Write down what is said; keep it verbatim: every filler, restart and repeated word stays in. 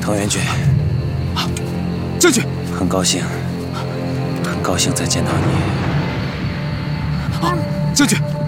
唐元君， 啊，将军， 很高兴，很高兴再见到你。 啊，将军。